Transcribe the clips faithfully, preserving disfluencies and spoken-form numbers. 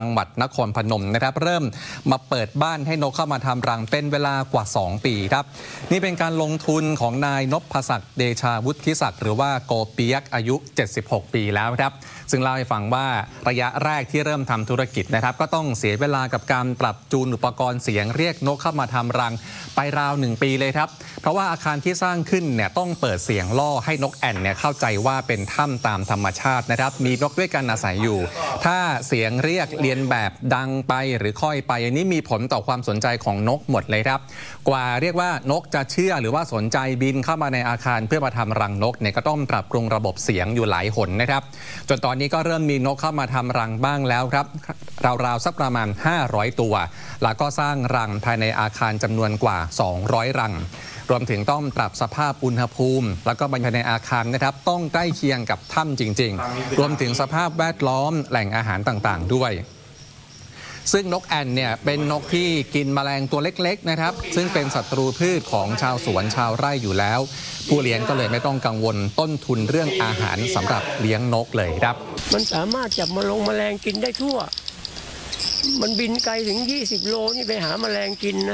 จังหวัดนครพนมนะครับเริ่มมาเปิดบ้านให้นกเข้ามาทำรังเป็นเวลากว่าสองปีครับนี่เป็นการลงทุนของนายนพศักดิ์เดชาวุฒิศักดิ์หรือว่าโกเปียกอายุเจ็ดสิบหกปีแล้วครับซึ่งเล่าให้ฟังว่าระยะแรกที่เริ่มทำธุรกิจนะครับก็ต้องเสียเวลากับการปรับจูนอุปกรณ์เสียงเรียกนกเข้ามาทำรังไปราวหนึ่งปีเลยครับเพราะว่าอาคารที่สร้างขึ้นเนี่ยต้องเปิดเสียงล่อให้นกแอ่นเนี่ยเข้าใจว่าเป็นถ้ำตามธรรมชาตินะครับมีนกด้วยกันอาศัยอยู่ถ้าเสียงเรียกเรียนแบบดังไปหรือค่อยไปอันนี้มีผลต่อความสนใจของนกหมดเลยครับกว่าเรียกว่านกจะเชื่อหรือว่าสนใจบินเข้ามาในอาคารเพื่อมาทำรังนกเนี่ยก็ต้องปรับปรุงระบบเสียงอยู่หลายหนนะครับจนตอนนี้ก็เริ่มมีนกเข้ามาทำรังบ้างแล้วครับราวๆสักประมาณห้าร้อยตัวแล้วก็สร้างรังภายในอาคารจำนวนกว่าสองร้อยรังรวมถึงต้องปรับสภาพอุณหภูมิแล้วก็บรรยากาศในอาคารนะครับต้องใกล้เคียงกับถ้ำจริงๆรวมถึงสภาพแวดล้อมแหล่งอาหารต่างๆด้วยซึ่งนกแอ่นเนี่ยเป็นนกที่กินแมลงตัวเล็กๆนะครับซึ่งเป็นศัตรูพืชของชาวสวนชาวไร่อยู่แล้วผู้เลี้ยงก็เลยไม่ต้องกังวลต้นทุนเรื่องอาหารสำหรับเลี้ยงนกเลยครับมันสามารถจับแมลงแมลงกินได้ทั่วมันบินไกลถึงยี่สิบโลนี่ไปหาแมลงกินนะ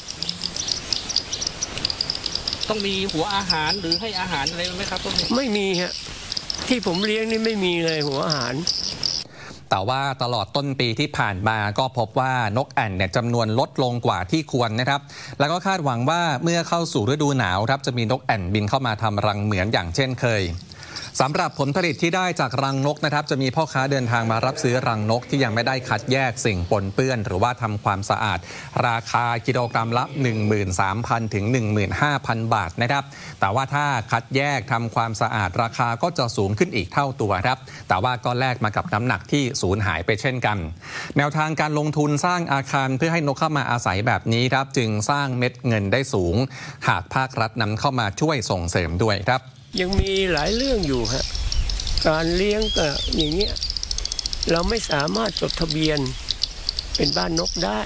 ต้องมีหัวอาหารหรือให้อาหารอะไรไหมครับต้นนี้ไม่มีฮะที่ผมเลี้ยงนี่ไม่มีเลยหัวอาหารแต่ว่าตลอดต้นปีที่ผ่านมาก็พบว่านกแอ่นเนี่ยจำนวนลดลงกว่าที่ควรนะครับแล้วก็คาดหวังว่าเมื่อเข้าสู่ฤดูหนาวครับจะมีนกแอ่นบินเข้ามาทำรังเหมือนอย่างเช่นเคยสำหรับผลผลิตที่ได้จากรังนกนะครับจะมีพ่อค้าเดินทางมารับซื้อรังนกที่ยังไม่ได้คัดแยกสิ่งปนเปื้อนหรือว่าทำความสะอาดราคากิโลกรัมละ หนึ่งหมื่นสามพัน ถึง หนึ่งหมื่นห้าพัน บาทนะครับแต่ว่าถ้าคัดแยกทำความสะอาดราคาก็จะสูงขึ้นอีกเท่าตัวครับแต่ว่าก็แลกมากับน้ำหนักที่สูญหายไปเช่นกันแนวทางการลงทุนสร้างอาคารเพื่อให้นกเข้ามาอาศัยแบบนี้ครับจึงสร้างเม็ดเงินได้สูงหากภาครัฐนำเข้ามาช่วยส่งเสริมด้วยครับยังมีหลายเรื่องอยู่ฮะการเลี้ยงก็อย่างเงี้ยเราไม่สามารถจดทะเบียนเป็นบ้านนกได้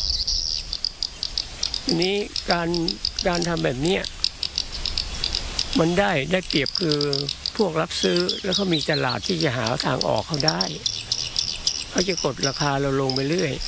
ทีนี้การการทำแบบนี้มันได้ได้เปรียบคือพวกรับซื้อแล้วก็มีตลาดที่จะหาทางออกเขาได้เขาจะกดราคาเราลงไปเรื่อย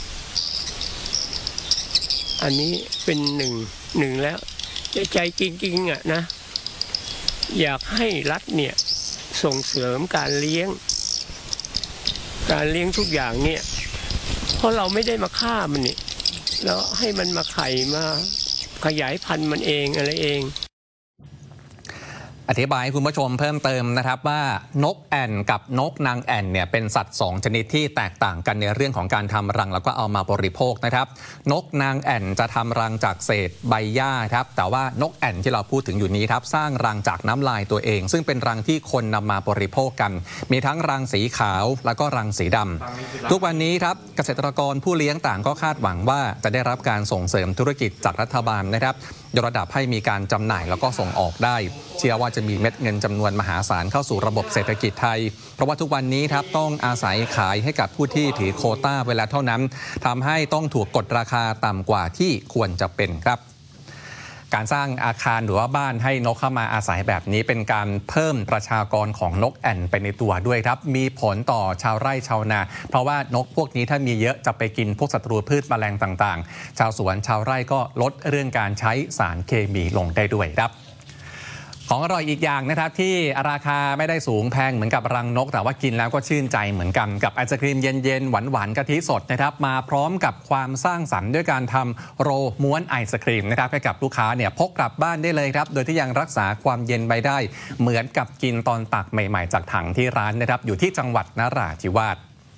อันนี้เป็นหนึ่งหนึ่งแล้วใจจริงๆอ่ะนะอยากให้รัฐเนี่ยส่งเสริมการเลี้ยงการเลี้ยงทุกอย่างเนี่ยเพราะเราไม่ได้มาฆ่ามันนี่แล้วให้มันมาไข่มาขยายพันธุ์มันเองอะไรเองอธิบายให้คุณผู้ชมเพิ่มเติมนะครับว่านกแอ่นกับนกนางแอ่นเนี่ยเป็นสัตว์สองชนิดที่แตกต่างกันในเรื่องของการทำรังแล้วก็เอามาบริโภคนะครับนกนางแอ่นจะทำรังจากเศษใบหญ้าครับแต่ว่านกแอ่นที่เราพูดถึงอยู่นี้ครับสร้างรังจากน้ำลายตัวเองซึ่งเป็นรังที่คนนำมาบริโภคกันมีทั้งรังสีขาวแล้วก็รังสีดำทุกวันนี้ครับเกษตรกรผู้เลี้ยงต่างก็คาดหวังว่าจะได้รับการส่งเสริมธุรกิจจากรัฐบาลนะครับยกระดับให้มีการจำหน่ายแล้วก็ส่งออกได้เชื่อว่าจะมีเม็ดเงินจำนวนมหาศาลเข้าสู่ระบบเศรษฐกิจไทยเพราะว่าทุกวันนี้ครับต้องอาศัยขายให้กับผู้ที่ถือโควต้าเวลาเท่านั้นทำให้ต้องถูกกดราคาต่ำกว่าที่ควรจะเป็นครับการสร้างอาคารหรือว่าบ้านให้นกเข้ามาอาศัยแบบนี้เป็นการเพิ่มประชากรของนกแอ่นไปในตัวด้วยครับมีผลต่อชาวไร่ชาวนาเพราะว่านกพวกนี้ถ้ามีเยอะจะไปกินพวกศัตรูพืชแมลงต่างๆชาวสวนชาวไร่ก็ลดเรื่องการใช้สารเคมีลงได้ด้วยครับของอร่อยอีกอย่างนะครับที่ราคาไม่ได้สูงแพงเหมือนกับรังนกแต่ว่ากินแล้วก็ชื่นใจเหมือนกันกับไอศครีมเย็นๆหวานๆกะทิสดนะครับมาพร้อมกับความสร้างสรรค์ด้วยการทำโรลม้วนไอศครีมนะครับให้กับลูกค้าเนี่ยพกกลับบ้านได้เลยครับโดยที่ยังรักษาความเย็นไว้ได้เหมือนกับกินตอนตักใหม่ๆจากถังที่ร้านนะครับอยู่ที่จังหวัดนราธิวาส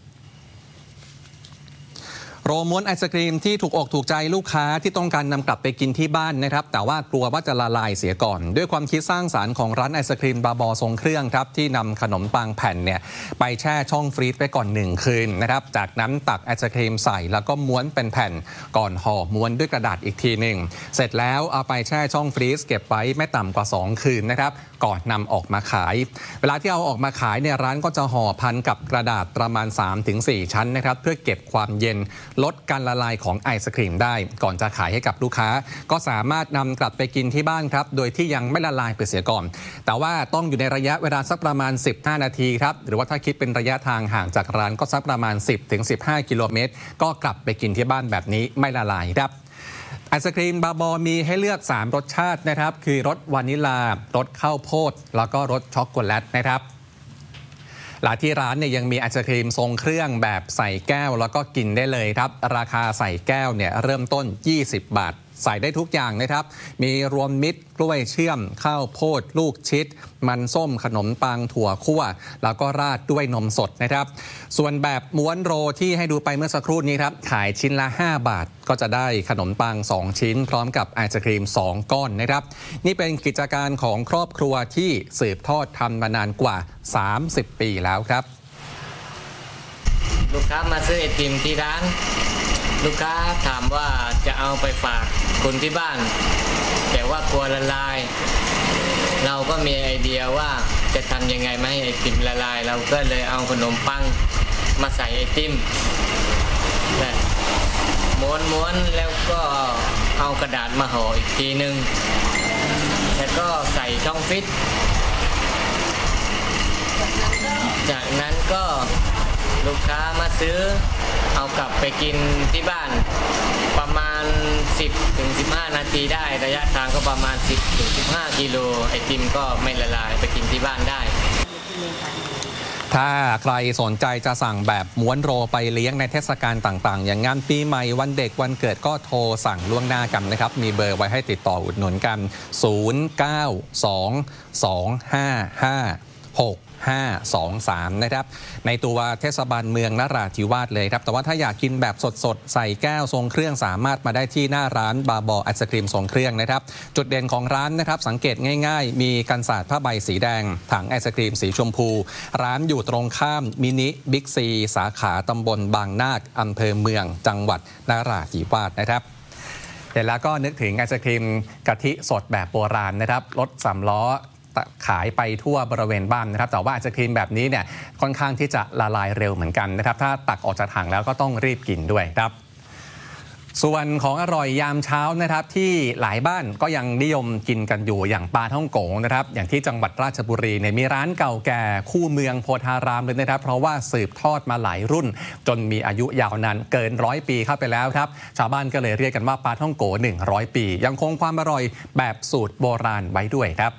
โรลม้วนไอศกรีมที่ถูกอกถูกใจลูกค้าที่ต้องการนำกลับไปกินที่บ้านนะครับแต่ว่ากลัวว่าจะละลายเสียก่อนด้วยความคิดสร้างสรรค์ของร้านไอศกรีมบาบอทรงเครื่องครับที่นำขนมปังแผ่นเนี่ยไปแช่ช่องฟรีซไปก่อนหนึ่งคืนนะครับจากนั้นตักไอศกรีมใส่แล้วก็ม้วนเป็นแผ่นก่อนห่อม้วนด้วยกระดาษอีกทีหนึ่งเสร็จแล้วเอาไปแช่ช่องฟรีซเก็บไว้ไม่ต่ำกว่าสองคืนนะครับก่อนนำออกมาขายเวลาที่เอาออกมาขายเนี่ยร้านก็จะห่อพันกับกระดาษประมาณ สามถึงสี่ ชั้นนะครับเพื่อเก็บความเย็นลดการละลายของไอศกรีมได้ก่อนจะขายให้กับลูกค้าก็สามารถนำกลับไปกินที่บ้านครับโดยที่ยังไม่ละลายไปเสียก่อนแต่ว่าต้องอยู่ในระยะเวลาสักประมาณสิบห้านาทีครับหรือว่าถ้าคิดเป็นระยะทางห่างจากร้านก็สักประมาณ สิบถึงสิบห้า กิโลเมตรก็กลับไปกินที่บ้านแบบนี้ไม่ละลายครับไอศกรีมบาบอมีให้เลือกสามรสชาตินะครับคือรสวานิลลารสข้าวโพดแล้วก็รสช็อกโกแลตนะครับหลายที่ร้านเนี่ยยังมีไอศกรีมทรงเครื่องแบบใส่แก้วแล้วก็กินได้เลยครับราคาใส่แก้วเนี่ยเริ่มต้นยี่สิบบาทใส่ได้ทุกอย่างนะครับมีรวมมิตรกล้วยเชื่อมข้าวโพดลูกชิดมันส้มขนมปังถั่วคั่วแล้วก็ราดด้วยนมสดนะครับส่วนแบบม้วนโรที่ให้ดูไปเมื่อสักครู่นี้ครับขายชิ้นละห้าบาทก็จะได้ขนมปังสองชิ้นพร้อมกับไอศกรีมสองก้อนนะครับนี่เป็นกิจการของครอบครัวที่สืบทอดทำมานานกว่าสามสิบปีแล้วครับลูกค้ามาซื้อไอติมที่ร้านลูกค้าถามว่าจะเอาไปฝากคนที่บ้านแต่ว่ากลัวละลายเราก็มีไอเดียว่าจะทำยังไงไม่ให้ไอติมละลายเราก็เลยเอาขนมปังมาใส่ไอติมม้วนๆแล้วก็เอากระดาษมาห่ออีกทีนึงแล้วก็ใส่ช่องฟิตจากนั้นก็ลูกค้ามาซื้อเอากลับไปกินที่บ้านประมาณ สิบถึงสิบห้า นาทีได้ระยะทางก็ประมาณ สิบถึงสิบห้า กิโลไอติมก็ไม่ละลายไปกินที่บ้านได้ถ้าใครสนใจจะสั่งแบบม้วนโรไปเลี้ยงในเทศกาลต่างๆอย่างงานปีใหม่วันเด็กวันเกิดก็โทรสั่งล่วงหน้ากันนะครับมีเบอร์ไว้ให้ติดต่ออุดหนุนกันศูนย์ เก้า สอง สอง ห้า ห้า หก ห้า สอง สามนะครับในตัวเทศบาลเมืองนราธิวาสเลยครับแต่ว่าถ้าอยากกินแบบสดๆใส่แก้วทรงเครื่องสามารถมาได้ที่หน้าร้านบาบอไอศกรีมทรงเครื่องนะครับจุดเด่นของร้านนะครับสังเกตง่ายๆมีกันศาสตร์ผ้าใบสีแดงถังไอศกรีมสีชมพูร้านอยู่ตรงข้ามมินิบิ๊กซีสาขาตำบลบางนาคอำเภอเมืองจังหวัดนราธิวาสนะครับเห็นแล้วก็นึกถึงไอศกรีมกะทิสดแบบโบราณนะครับรถสามล้อขายไปทั่วบริเวณบ้านนะครับแต่ว่าไอศกรีมแบบนี้เนี่ยค่อนข้างที่จะละลายเร็วเหมือนกันนะครับถ้าตักออกจากถังแล้วก็ต้องรีบกินด้วยครับส่วนของอร่อยยามเช้านะครับที่หลายบ้านก็ยังนิยมกินกันอยู่อย่างปลาท่องโกนะครับอย่างที่จังหวัดราชบุรีเนี่ยมีร้านเก่าแก่คู่เมืองโพธารามเลยนะครับเพราะว่าสืบทอดมาหลายรุ่นจนมีอายุยาวนานเกินร้อยปีเข้าไปแล้วครับชาวบ้านก็เลยเรียกกันว่าปลาท่องโกหนึ่งร้อยปียังคงความอร่อยแบบสูตรโบราณไว้ด้วยครับ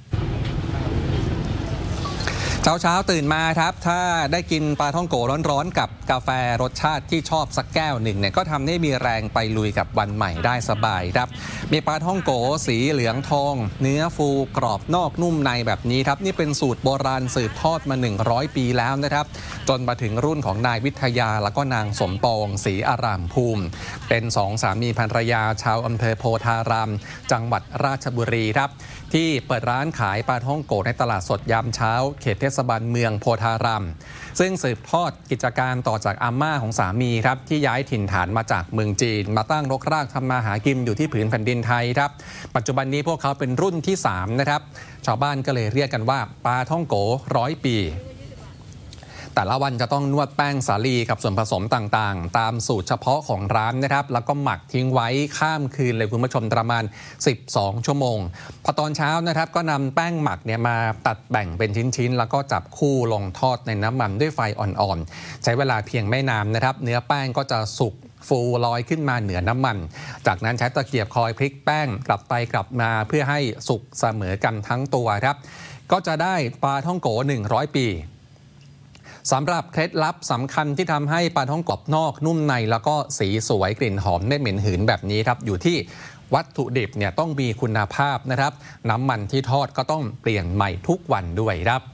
เช้าเช้าตื่นมาครับถ้าได้กินปลาท่องโกร้อนๆกับกาแฟรสชาติที่ชอบสักแก้วหนึ่งเนี่ยก็ทำให้มีแรงไปลุยกับวันใหม่ได้สบายครับมีปลาท่องโกสีเหลืองทองเนื้อฟูกรอบนอกนุ่มในแบบนี้ครับนี่เป็นสูตรโบราณสืบทอดมาหนึ่งร้อยปีแล้วนะครับจนมาถึงรุ่นของนายวิทยาแล้วก็นางสมปองศรีอารามภูมิเป็นสองสามีภรรยาชาวอำเภอโพธารามจังหวัดราชบุรีครับที่เปิดร้านขายปลาท่องโกในตลาดสดยามเช้าเขตเทศบาลเมืองโพธารามซึ่งสืบทอดกิจการต่อจากอาม่าของสามีครับที่ย้ายถิ่นฐานมาจากเมืองจีนมาตั้งรกรากทำมาหากินอยู่ที่ผืนแผ่นดินไทยครับปัจจุบันนี้พวกเขาเป็นรุ่นที่สามนะครับชาวบ้านก็เลยเรียกกันว่าปลาท่องโกร้อยปีแต่ละวันจะต้องนวดแป้งสาลีกับส่วนผสมต่างๆตามสูตรเฉพาะของร้านนะครับแล้วก็หมักทิ้งไว้ข้ามคืนเลยคุณผู้ชมประมาณสิบสองชั่วโมงพอตอนเช้านะครับก็นำแป้งหมักเนี่ยมาตัดแบ่งเป็นชิ้นๆแล้วก็จับคู่ลงทอดในน้ำมันด้วยไฟอ่อนๆใช้เวลาเพียงไม่นานนะครับเนื้อแป้งก็จะสุกฟูลอยขึ้นมาเหนือน้ำมันจากนั้นใช้ตะเกียบคอยพลิกแป้งกลับไปกลับมาเพื่อให้สุกเสมอกันทั้งตัวครับก็จะได้ปลาท่องโกหนึ่งร้อยปีสำหรับเคล็ดลับสำคัญที่ทำให้ปลาท่องโกนอกนุ่มในแล้วก็สีสวยกลิ่นหอมไม่เหม็นหืนแบบนี้ครับอยู่ที่วัตถุดิบเนี่ยต้องมีคุณภาพนะครับน้ำมันที่ทอดก็ต้องเปลี่ยนใหม่ทุกวันด้วยครับ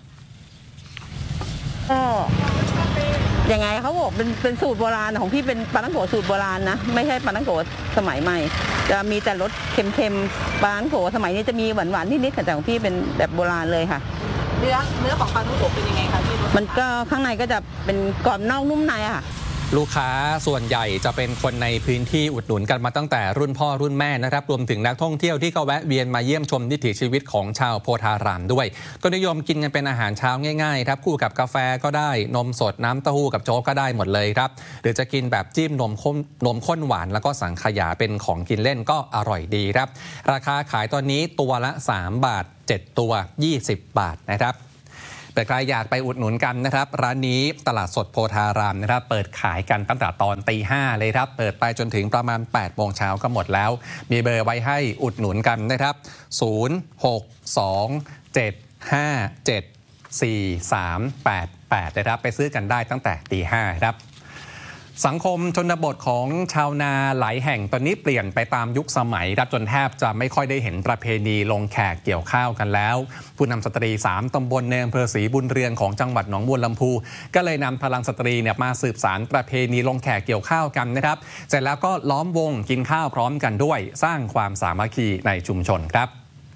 ก็ยังไงเขาบอกเป็นเป็นสูตรโบราณของพี่เป็นปลาท่องโกสูตรโบราณนะไม่ใช่ปลาท่องโกสมัยใหม่จะมีแต่รสเค็มๆปลาท่องโกสมัยนี้จะมีหวานๆนิดๆแต่ของพี่เป็นแบบโบราณเลยค่ะเนื้อเนื้อของปลาท่องโกเป็นยังไงคะพี่มันก็ข้างในก็จะเป็นกรอบนอกนุ่มในอะค่ะลูกค้าส่วนใหญ่จะเป็นคนในพื้นที่อุดหนุนกันมาตั้งแต่รุ่นพ่อรุ่นแม่นะครับรวมถึงนักท่องเที่ยวที่ก็แวะเวียนมาเยี่ยมชมวิถีชีวิตของชาวโพธารามด้วยก็นิยมกินกันเป็นอาหารเช้าง่ายๆครับคู่กับกาแฟก็ได้นมสดน้ำเต้าหู้กับโจ๊กก็ได้หมดเลยครับหรือจะกินแบบจิ้มนมข้นนมข้นหวานแล้วก็สังขยาเป็นของกินเล่นก็อร่อยดีครับราคาขายตอนนี้ตัวละสามบาทเจ็ดตัวยี่สิบบาทนะครับแต่ใครอยากไปอุดหนุนกันนะครับร้านนี้ตลาดสดโพธารามนะครับเปิดขายกันตั้งแต่ตอนตีห้าเลยครับเปิดไปจนถึงประมาณแปดโมงเช้าก็หมดแล้วมีเบอร์ไว้ให้อุดหนุนกันนะครับศูนย์ หก สอง เจ็ด ห้า เจ็ด สี่ สาม แปด แปดนะครับไปซื้อกันได้ตั้งแต่ตีห้าครับสังคมชนบทของชาวนาหลายแห่งตอนนี้เปลี่ยนไปตามยุคสมัยครับจนแทบจะไม่ค่อยได้เห็นประเพณีลงแขกเกี่ยวข้าวกันแล้วผู้นำสตรีสามตำบลในอำเภอศรีบุญเรืองของจังหวัดหนองบัวลำพูก็เลยนำพลังสตรีเนี่ยมาสืบสานประเพณีลงแขกเกี่ยวข้าวกันนะครับเสร็จแล้วก็ล้อมวงกินข้าวพร้อมกันด้วยสร้างความสามัคคีในชุมชนครับ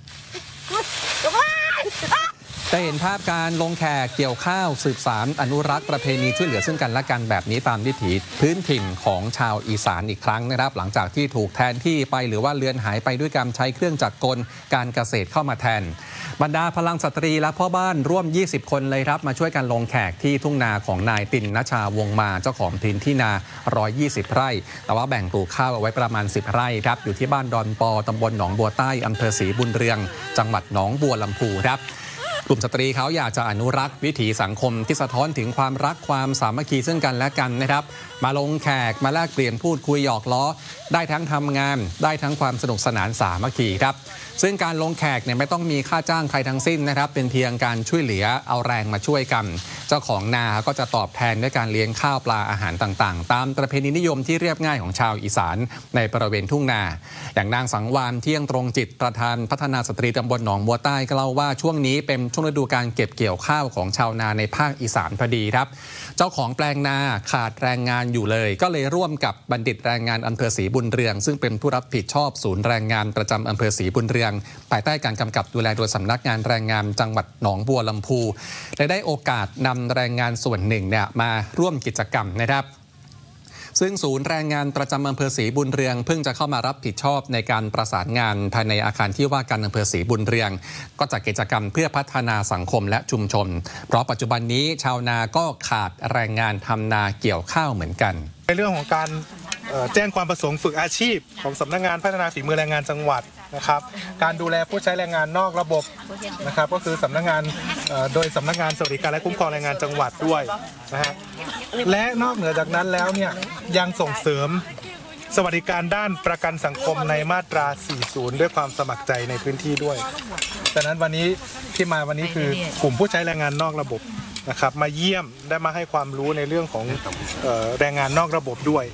จะเห็นภาพการลงแขกเกี่ยวข้าวสืบสานอนุรักษ์ประเพณีช่วยเหลือซึ่งกันและกันแบบนี้ตามวิถีพื้นถิ่นของชาวอีสานอีกครั้งนะครับหลังจากที่ถูกแทนที่ไปหรือว่าเลือนหายไปด้วยการใช้เครื่องจักรกลการเกษตรเข้ามาแทนบรรดาพลังสตรีและพ่อบ้านร่วมยี่สิบคนเลยครับมาช่วยกันลงแขกที่ทุ่งนาของนายตินณชาวงมาเจ้าของพื้นที่นาหนึ่งร้อยยี่สิบไร่แต่ว่าแบ่งปลูกข้าวเอาไว้ประมาณสิบไร่ครับอยู่ที่บ้านดอนปอตำบลหนองบัวใต้อำเภอศรีบุญเรืองจังหวัดหนองบัวลำพูครับกลุ่มสตรีเขาอยากจะอนุรักษ์วิถีสังคมที่สะท้อนถึงความรักความสามัคคีซึ่งกันและกันนะครับมาลงแขกมาแลกเปลี่ยนพูดคุยหยอกล้อได้ทั้งทำงานได้ทั้งความสนุกสนานสามัคคีครับซึ่งการลงแขกเนี่ยไม่ต้องมีค่าจ้างใครทั้งสิ้นนะครับเป็นเพียงการช่วยเหลือเอาแรงมาช่วยกันเจ้าของนาก็จะตอบแทนด้วยการเลี้ยงข้าวปลาอาหารต่างๆตามประเพณีนิยมที่เรียบง่ายของชาวอีสานในบริเวณทุ่งนาอย่างนางสังวานเที่ยงตรงจิตประธานพัฒนาสตรีตำบลหนองบัวใต้ก็เล่าว่าช่วงนี้เป็นช่วงฤดูการเก็บเกี่ยวข้าวของชาวนาในภาคอีสานพอดีครับเจ้าของแปลงนาขาดแรงงานอยู่เลยก็เลยร่วมกับบัณฑิตแรงงานอำเภอศรีบุญเรืองซึ่งเป็นผู้รับผิดชอบศูนย์แรงงานประจำอำเภอศรีบุญเรืองภายใต้การกำกับดูแลโดยสำนักงานแรงงานจังหวัดหนองบัวลำพูและได้โอกาสนำแรงงานส่วนหนึ่งเนี่ยมาร่วมกิจกรรมนะครับซึ่งศูนย์แรงงานประจำอำเภอศรีบุญเรืองเพิ่งจะเข้ามารับผิดชอบในการประสานงานภายในอาคารที่ว่าการอำเภอศรีบุญเรืองก็จัดกิจกรรมเพื่อพัฒนาสังคมและชุมชนเพราะปัจจุบันนี้ชาวนาก็ขาดแรงงานทำนาเกี่ยวข้าวเหมือนกันในเรื่องของการแจ้งความประสงค์ฝึกอาชีพของสำนักงานพัฒนาฝีมือแรงงานจังหวัดนะครับการดูแลผู้ใช้แรงงานนอกระบบนะครับก็คือสำนักงานโดยสำนักงานสวัสดิการและคุ้มครองแรงงานจังหวัดด้วยนะฮะและนอกเหนือจากนั้นแล้วเนี่ยยังส่งเสริมสวัสดิการด้านประกันสังคมในมาตราสี่สิบด้วยความสมัครใจในพื้นที่ด้วยดังนั้นวันนี้ที่มาวันนี้คือกลุ่มผู้ใช้แรงงานนอกระบบนะครับมาเยี่ยมได้มาให้ความรู้ในเรื่องของเอ่อแรงงานนอกระบบด้วย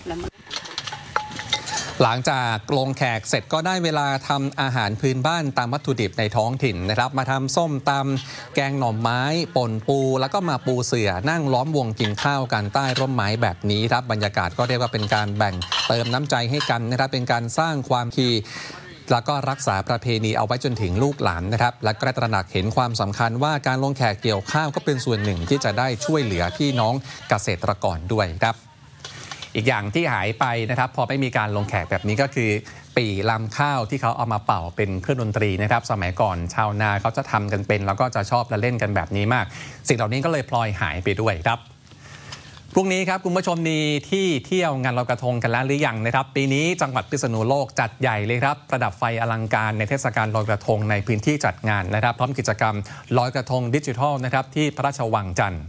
หลังจากลงแขกเสร็จก็ได้เวลาทำอาหารพื้นบ้านตามวัตถุดิบในท้องถิ่นนะครับมาทำส้มตำแกงหน่อไม้ป่นปูแล้วก็มาปูเสื่อนั่งล้อมวงกินข้าวกันใต้ร่มไม้แบบนี้ครับบรรยากาศก็เรียกว่าเป็นการแบ่งเติมน้ำใจให้กันนะครับเป็นการสร้างความคีแล้วก็รักษาประเพณีเอาไว้จนถึงลูกหลานนะครับและก็ตระหนักเห็นความสำคัญว่าการลงแขกเกี่ยวข้าวก็เป็นส่วนหนึ่งที่จะได้ช่วยเหลือพี่น้องเกษตรกรด้วยครับอีกอย่างที่หายไปนะครับพอไม่มีการลงแขกแบบนี้ก็คือปี่ลำข้าวที่เขาเอามาเป่าเป็นเครื่องดนตรีนะครับสมัยก่อนชาวนาเขาจะทำกันเป็นแล้วก็จะชอบและเล่นกันแบบนี้มากสิ่งเหล่านี้ก็เลยพลอยหายไปด้วยครับพรุ่งนี้ครับคุณผู้ชมมีที่เที่ยวงานลอยกระทงกันแล้วหรือยังนะครับปีนี้จังหวัดพิษณุโลกจัดใหญ่เลยครับประดับไฟอลังการในเทศกาลลอยกระทงในพื้นที่จัดงานนะครับพร้อมกิจกรรมลอยกระทงดิจิทัลนะครับที่พระราชวังจันทร์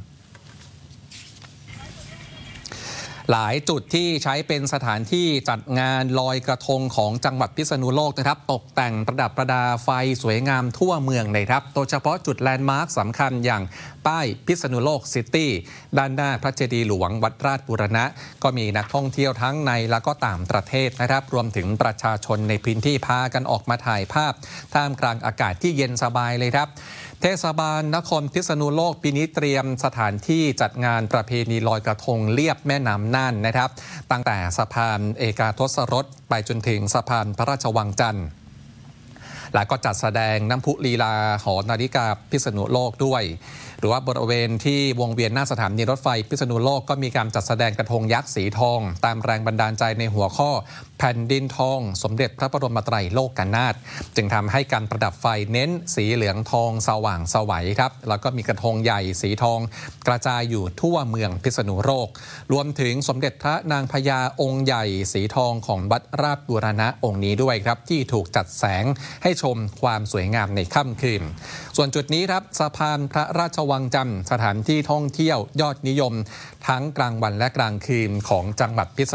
หลายจุดที่ใช้เป็นสถานที่จัดงานลอยกระทงของจังหวัดพิษณุโลกนะครับตกแต่งประดับประดาไฟสวยงามทั่วเมืองเลยครับโดยเฉพาะจุดแลนด์มาร์คสำคัญอย่างป้ายพิษณุโลกซิตี้ด้านหน้าพระเจดีย์หลวงวัดราชบูรณะก็มีนักท่องเที่ยวทั้งในและก็ต่างประเทศนะครับรวมถึงประชาชนในพื้นที่พากันออกมาถ่ายภาพท่ามกลางอากาศที่เย็นสบายเลยครับเทศบาลนครพิษณุโลกปีนี้เตรียมสถานที่จัดงานประเพณีลอยกระทงเลียบแม่น้ำน่านนะครับตั้งแต่สะพานเอกาทศรสไปจนถึงสะพานพระราชวังจันทร์และก็จัดแสดงน้ำพุลีลาหอนาฬิกาพิษณุโลกด้วยหรือว่าบริเวณที่วงเวียนหน้าสถานีรถไฟพิษณุโลกก็มีการจัดแสดงกระทงยักษ์สีทองตามแรงบันดาลใจในหัวข้อแผ่นดินทองสมเด็จพระบรมไตรโลกนาถจึงทำให้การประดับไฟเน้นสีเหลืองทองสว่างไสวครับแล้วก็มีกระทงใหญ่สีทองกระจายอยู่ทั่วเมืองพิษณุโลกรวมถึงสมเด็จพระนางพญาองค์ใหญ่สีทองของวัดราชบูรณะองค์นี้ด้วยครับที่ถูกจัดแสงให้ชมความสวยงามในค่ำคืนส่วนจุดนี้ครับสะพานพระราชวังจำสถานที่ท่องเที่ยวยอดนิยมทั้งกลางวันและกลางคืนของจังหวัดพิษ